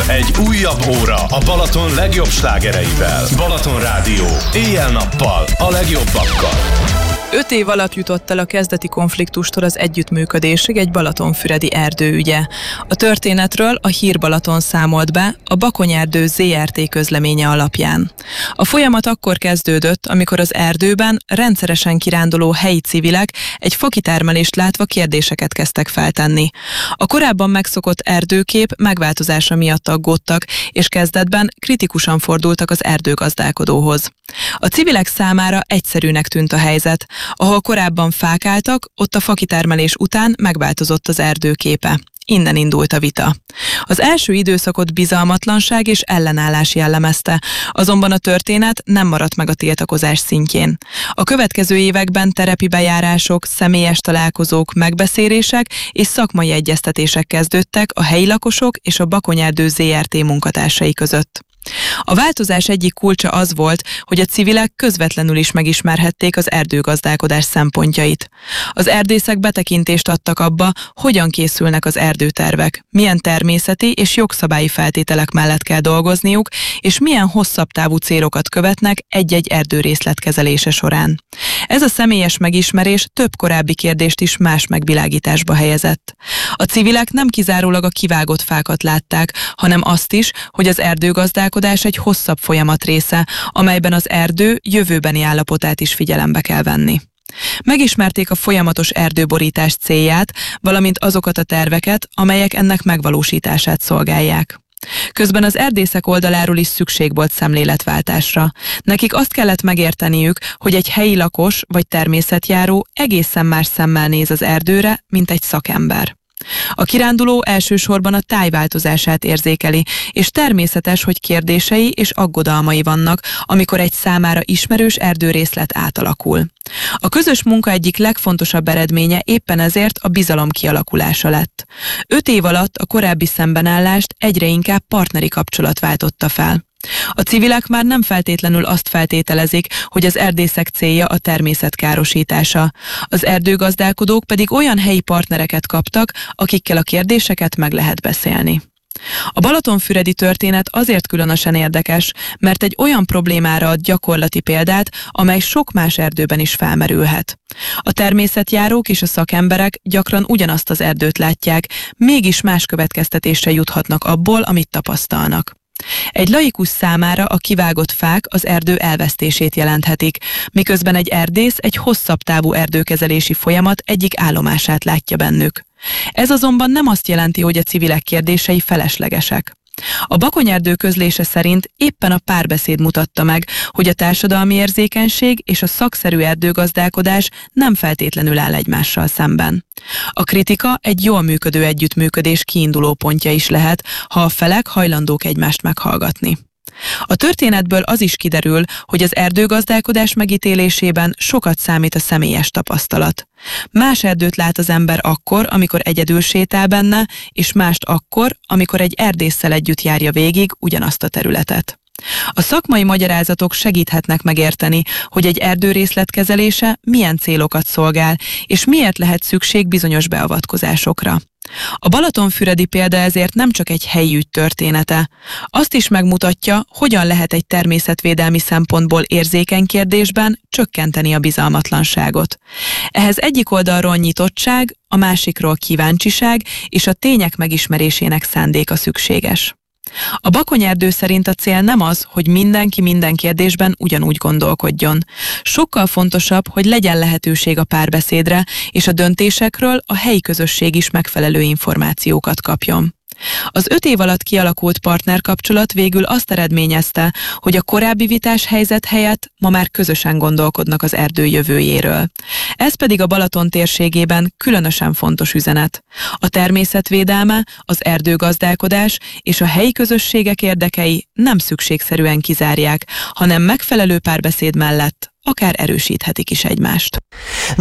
Egy újabb óra a Balaton legjobb slágereivel. Balaton Rádió. Éjjel-nappal a legjobbakkal. 5 év alatt jutott el a kezdeti konfliktustól az együttműködésig egy balatonfüredi erdőügye. A történetről a Hír Balaton számolt be a Bakonyerdő ZRT közleménye alapján. A folyamat akkor kezdődött, amikor az erdőben rendszeresen kiránduló helyi civilek egy fakitermelést látva kérdéseket kezdtek feltenni. A korábban megszokott erdőkép megváltozása miatt aggódtak, és kezdetben kritikusan fordultak az erdőgazdálkodóhoz. A civilek számára egyszerűnek tűnt a helyzet. Ahol korábban fák álltak, ott a fakitermelés után megváltozott az erdőképe. Innen indult a vita. Az első időszakot bizalmatlanság és ellenállás jellemezte, azonban a történet nem maradt meg a tiltakozás szintjén. A következő években terepi bejárások, személyes találkozók, megbeszélések és szakmai egyeztetések kezdődtek a helyi lakosok és a Bakonyerdő ZRT munkatársai között. A változás egyik kulcsa az volt, hogy a civilek közvetlenül is megismerhették az erdőgazdálkodás szempontjait. Az erdészek betekintést adtak abba, hogyan készülnek az erdőtervek, milyen természeti és jogszabályi feltételek mellett kell dolgozniuk, és milyen hosszabb távú célokat követnek egy-egy erdőrészlet kezelése során. Ez a személyes megismerés több korábbi kérdést is más megvilágításba helyezett. A civilek nem kizárólag a kivágott fákat látták, hanem azt is, hogy az erdőgazdálkodás egy hosszabb folyamat része, amelyben az erdő jövőbeni állapotát is figyelembe kell venni. Megismerték a folyamatos erdőborítás célját, valamint azokat a terveket, amelyek ennek megvalósítását szolgálják. Közben az erdészek oldaláról is szükség volt szemléletváltásra. Nekik azt kellett megérteniük, hogy egy helyi lakos vagy természetjáró egészen más szemmel néz az erdőre, mint egy szakember. A kiránduló elsősorban a táj változását érzékeli, és természetes, hogy kérdései és aggodalmai vannak, amikor egy számára ismerős erdőrészlet átalakul. A közös munka egyik legfontosabb eredménye éppen ezért a bizalom kialakulása lett. 5 év alatt a korábbi szembenállást egyre inkább partneri kapcsolat váltotta fel. A civilek már nem feltétlenül azt feltételezik, hogy az erdészek célja a természet károsítása. Az erdőgazdálkodók pedig olyan helyi partnereket kaptak, akikkel a kérdéseket meg lehet beszélni. A balatonfüredi történet azért különösen érdekes, mert egy olyan problémára ad gyakorlati példát, amely sok más erdőben is felmerülhet. A természetjárók és a szakemberek gyakran ugyanazt az erdőt látják, mégis más következtetésre juthatnak abból, amit tapasztalnak. Egy laikus számára a kivágott fák az erdő elvesztését jelenthetik, miközben egy erdész egy hosszabb távú erdőkezelési folyamat egyik állomását látja bennük. Ez azonban nem azt jelenti, hogy a civilek kérdései feleslegesek. A Bakonyerdő közlése szerint éppen a párbeszéd mutatta meg, hogy a társadalmi érzékenység és a szakszerű erdőgazdálkodás nem feltétlenül áll egymással szemben. A kritika egy jól működő együttműködés kiinduló pontja is lehet, ha a felek hajlandók egymást meghallgatni. A történetből az is kiderül, hogy az erdőgazdálkodás megítélésében sokat számít a személyes tapasztalat. Más erdőt lát az ember akkor, amikor egyedül sétál benne, és mást akkor, amikor egy erdésszel együtt járja végig ugyanazt a területet. A szakmai magyarázatok segíthetnek megérteni, hogy egy erdőrészlet kezelése milyen célokat szolgál, és miért lehet szükség bizonyos beavatkozásokra. A balatonfüredi példa ezért nem csak egy helyi ügy története. Azt is megmutatja, hogyan lehet egy természetvédelmi szempontból érzékeny kérdésben csökkenteni a bizalmatlanságot. Ehhez egyik oldalról nyitottság, a másikról kíváncsiság és a tények megismerésének szándéka szükséges. A Bakonyerdő szerint a cél nem az, hogy mindenki minden kérdésben ugyanúgy gondolkodjon. Sokkal fontosabb, hogy legyen lehetőség a párbeszédre, és a döntésekről a helyi közösség is megfelelő információkat kapjon. Az 5 év alatt kialakult partnerkapcsolat végül azt eredményezte, hogy a korábbi vitás helyzet helyett ma már közösen gondolkodnak az erdő jövőjéről. Ez pedig a Balaton térségében különösen fontos üzenet. A természetvédelme, az erdőgazdálkodás és a helyi közösségek érdekei nem szükségszerűen kizárják, hanem megfelelő párbeszéd mellett akár erősíthetik is egymást.